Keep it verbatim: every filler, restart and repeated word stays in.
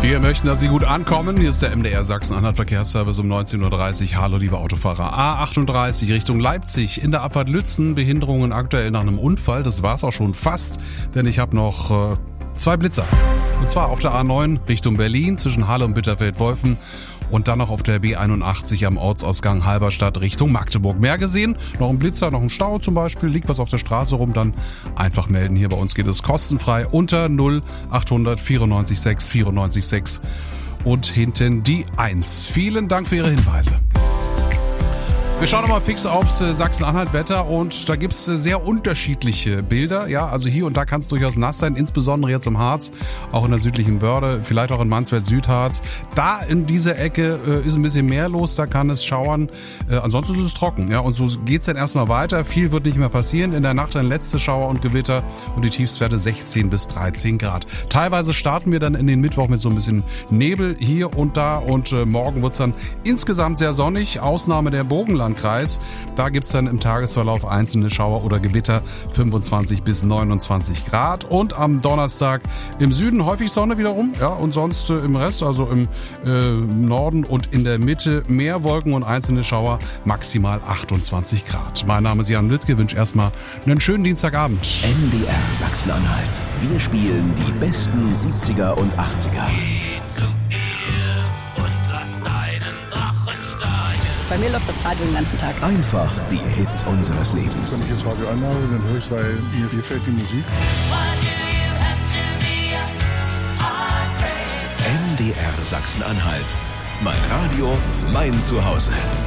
Wir möchten, dass Sie gut ankommen. Hier ist der M D R Sachsen-Anhalt Verkehrsservice um neunzehn Uhr dreißig. Hallo, liebe Autofahrer. A achtunddreißig Richtung Leipzig. In der Abfahrt Lützen. Behinderungen aktuell nach einem Unfall. Das war's auch schon fast, denn ich habe noch äh, zwei Blitzer. Und zwar auf der A neun Richtung Berlin zwischen Halle und Bitterfeld-Wolfen. Und dann noch auf der B einundachtzig am Ortsausgang Halberstadt Richtung Magdeburg. Mehr gesehen? Noch ein Blitzer, noch ein Stau zum Beispiel. Liegt was auf der Straße rum, dann einfach melden. Hier bei uns geht es kostenfrei unter null achthundert vierundneunzig sechs vierundneunzig sechs und hinten die eins. Vielen Dank für Ihre Hinweise. Wir schauen nochmal fix aufs Sachsen-Anhalt-Wetter und da gibt's sehr unterschiedliche Bilder. Ja, also hier und da kann es durchaus nass sein, insbesondere jetzt im Harz, auch in der südlichen Börde, vielleicht auch in Mansfeld-Südharz. Da in dieser Ecke äh, ist ein bisschen mehr los, da kann es schauern. Äh, ansonsten ist es trocken. Ja, und so geht's dann erstmal weiter. Viel wird nicht mehr passieren. In der Nacht dann letzte Schauer und Gewitter und die Tiefstwerte sechzehn bis dreizehn Grad. Teilweise starten wir dann in den Mittwoch mit so ein bisschen Nebel hier und da und äh, morgen wird's dann insgesamt sehr sonnig. Ausnahme der Bogenland. Kreis. Da gibt's dann im Tagesverlauf einzelne Schauer oder Gewitter, fünfundzwanzig bis neunundzwanzig Grad. Und am Donnerstag im Süden häufig Sonne wiederum, ja, und sonst äh, im Rest, also im äh, Norden und in der Mitte mehr Wolken und einzelne Schauer, maximal achtundzwanzig Grad. Mein Name ist Jan Lüttke, wünsche erstmal einen schönen Dienstagabend. M D R Sachsen-Anhalt. Wir spielen die besten siebziger und achtziger. Bei mir läuft das Radio den ganzen Tag. Einfach die Hits unseres Lebens. Wenn ich jetzt Radio anmache, dann höre ich, weil mir gefällt die Musik. M D R Sachsen-Anhalt. Mein Radio, mein Zuhause.